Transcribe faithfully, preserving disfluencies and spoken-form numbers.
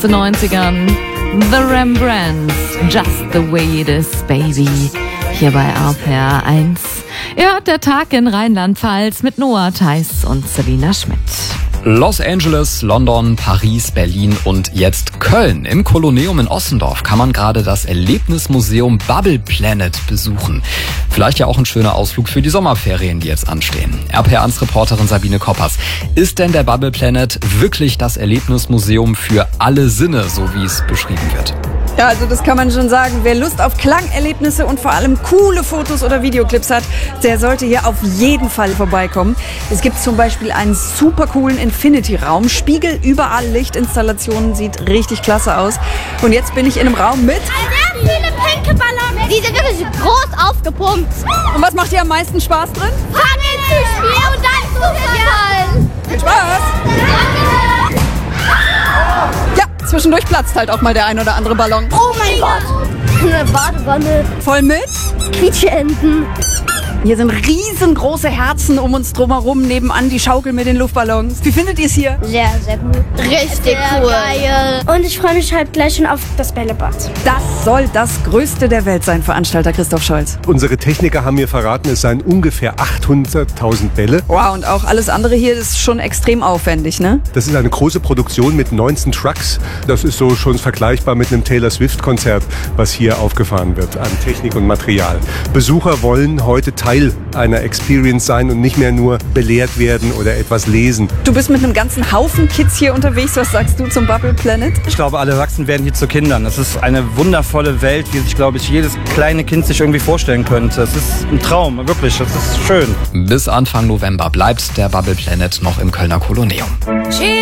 den neunzigern. The Rembrandts, Just the Way It Is, Baby. Hier bei R P R eins. Ihr hört der Tag in Rheinland-Pfalz mit Noah Theis und Selina Schmidt. Los Angeles, London, Paris, Berlin und jetzt Köln. Im Kolosseum in Ossendorf kann man gerade das Erlebnismuseum Bubble Planet besuchen. Vielleicht ja auch ein schöner Ausflug für die Sommerferien, die jetzt anstehen. R P R eins Reporterin Sabine Koppers. Ist denn der Bubble Planet wirklich das Erlebnismuseum für alle Sinne, so wie es beschrieben wird? Ja, also das kann man schon sagen. Wer Lust auf Klangerlebnisse und vor allem coole Fotos oder Videoclips hat, der sollte hier auf jeden Fall vorbeikommen. Es gibt zum Beispiel einen super coolen Infinity-Raum. Spiegel, überall Lichtinstallationen, sieht richtig klasse aus. Und jetzt bin ich in einem Raum mit... Sehr viele pinke Ballons. Die sind wirklich groß aufgepumpt. Und was macht dir am meisten Spaß drin? Fangen zu spielen und dann zu fallen. Viel Spaß! Ja, zwischendurch platzt halt auch mal der ein oder andere Ballon. Oh mein Gott. Eine Badewanne. Voll mit? Quietscheenten. Hier sind riesengroße Herzen um uns drumherum, nebenan die Schaukel mit den Luftballons. Wie findet ihr es hier? Sehr, sehr gut. Richtig sehr cool. Geil. Und ich freue mich halt gleich schon auf das Bällebad. Das soll das Größte der Welt sein, Veranstalter Christoph Scholz. Unsere Techniker haben mir verraten, es seien ungefähr achthunderttausend Bälle. Wow, und auch alles andere hier ist schon extrem aufwendig, ne? Das ist eine große Produktion mit neunzehn Trucks. Das ist so schon vergleichbar mit einem Taylor Swift-Konzert, was hier aufgefahren wird an Technik und Material. Besucher wollen heute Teil einer Experience sein und nicht mehr nur belehrt werden oder etwas lesen. Du bist mit einem ganzen Haufen Kids hier unterwegs. Was sagst du zum Bubble Planet? Ich glaube, alle Erwachsenen werden hier zu Kindern. Es ist eine wundervolle Welt, wie sich, glaube ich, jedes kleine Kind sich irgendwie vorstellen könnte. Es ist ein Traum, wirklich. Es ist schön. Bis Anfang November bleibt der Bubble Planet noch im Kölner Kolosseum.